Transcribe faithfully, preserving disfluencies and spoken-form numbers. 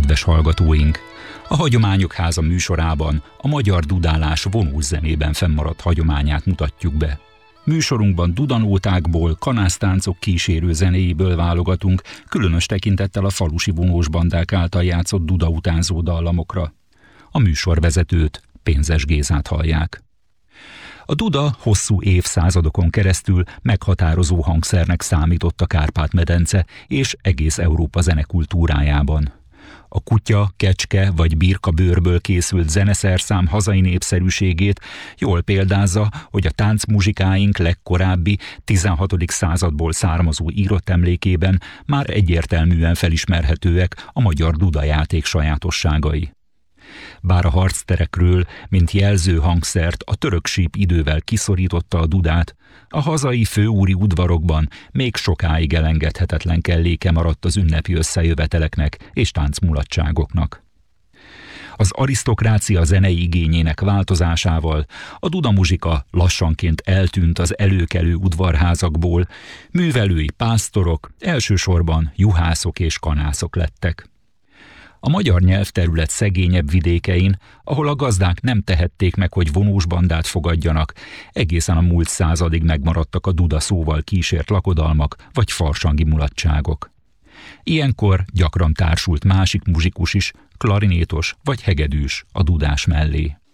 Kedves hallgatóink! A Hagyományok Háza műsorában a magyar dudálás vonós zenében fennmaradt hagyományát mutatjuk be. Műsorunkban dudanótákból, kanásztáncok kísérő zenéjéből válogatunk, különös tekintettel a falusi vonós bandák által játszott dudautánzó dallamokra. A műsorvezetőt, Pénzes Gézát hallják. A duda hosszú évszázadokon keresztül meghatározó hangszernek számított a Kárpát-medence és egész Európa zenekultúrájában. A kutya, kecske vagy birka bőrből készült zeneszerszám hazai népszerűségét jól példázza, hogy a táncmuzsikáink legkorábbi tizenhatodik századból származó írott emlékében már egyértelműen felismerhetőek a magyar dudajáték sajátosságai. Bár a harcterekről, mint jelző hangszert a török síp idővel kiszorította a dudát, a hazai főúri udvarokban még sokáig elengedhetetlen kelléke maradt az ünnepi összejöveteleknek és táncmulatságoknak. Az arisztokrácia zenei igényének változásával a dudamuzsika lassanként eltűnt az előkelő udvarházakból, művelői pásztorok, elsősorban juhászok és kanászok lettek. A magyar nyelvterület szegényebb vidékein, ahol a gazdák nem tehették meg, hogy vonós bandát fogadjanak, egészen a múlt századig megmaradtak a duda szóval kísért lakodalmak vagy farsangi mulatságok. Ilyenkor gyakran társult másik muzsikus is, klarinétos vagy hegedűs a dudás mellé.